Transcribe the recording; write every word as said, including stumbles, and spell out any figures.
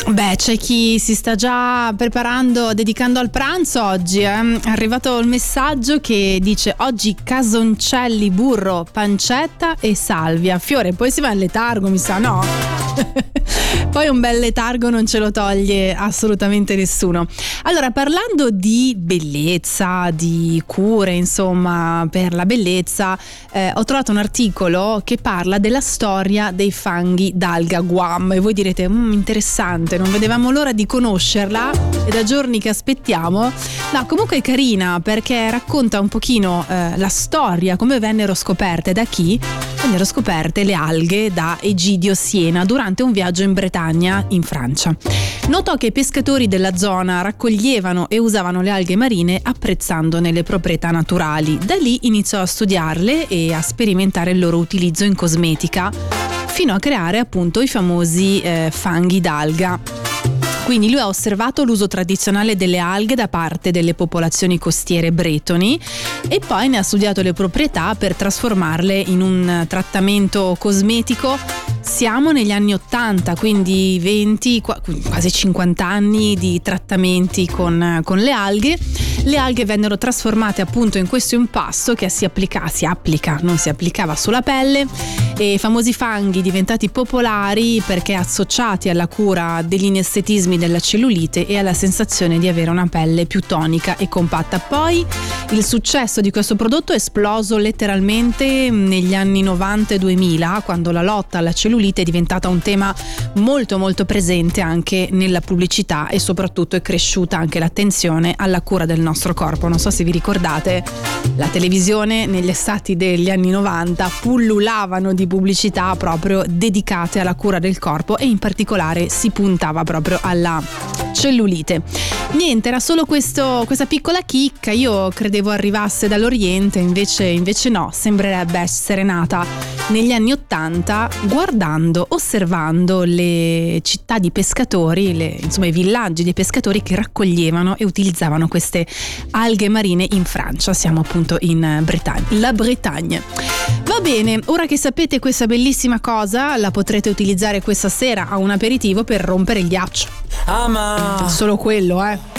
Beh, c'è chi si sta già preparando, dedicando al pranzo oggi. Eh? È arrivato il messaggio che dice: oggi casoncelli, burro, pancetta e salvia. Fiore, poi si va in letargo, mi sa, no? Poi un bel letargo non ce lo toglie assolutamente nessuno. Allora, parlando di bellezza, di cure, insomma, per la bellezza, eh, ho trovato un articolo che parla della storia dei fanghi d'alga Guam. E voi direte, mm, interessante, non vedevamo l'ora di conoscerla, è da giorni che aspettiamo. No, comunque è carina perché racconta un pochino eh, la storia, come vennero scoperte, da chi vennero scoperte le alghe da Egidio Siena durante un viaggio in Bretagna, in Francia. Notò che i pescatori della zona raccoglievano e usavano le alghe marine apprezzandone le proprietà naturali. Da lì iniziò a studiarle e a sperimentare il loro utilizzo in cosmetica, fino a creare appunto i famosi eh, fanghi d'alga. Quindi lui ha osservato l'uso tradizionale delle alghe da parte delle popolazioni costiere bretoni e poi ne ha studiato le proprietà per trasformarle in un trattamento cosmetico. Siamo negli anni ottanta, quindi venti, quasi cinquanta anni di trattamenti con, con le alghe. Le alghe vennero trasformate appunto in questo impasto che si applica, si applica, non si applicava sulla pelle, e i famosi fanghi diventati popolari perché associati alla cura degli inestetismi della cellulite e alla sensazione di avere una pelle più tonica e compatta. Poi il successo di questo prodotto è esploso letteralmente negli anni novanta e duemila, quando la lotta alla cellulite è diventata un tema molto molto presente anche nella pubblicità, e soprattutto è cresciuta anche l'attenzione alla cura del nostro corpo. Non so se vi ricordate, la televisione negli estati degli anni novanta pullulavano di pubblicità proprio dedicate alla cura del corpo, e in particolare si puntava proprio alla cellulite. Niente, era solo questo, questa piccola chicca. Io credevo arrivasse dall'Oriente, invece, invece no, sembrerebbe essere nata negli anni ottanta, guardando, osservando le città di pescatori, le, insomma i villaggi di pescatori che raccoglievano e utilizzavano queste alghe marine in Francia. Siamo appunto in Bretagna, la Bretagna. Va bene, ora che sapete questa bellissima cosa, la potrete utilizzare questa sera a un aperitivo per rompere il ghiaccio. Ama. Solo quello, eh.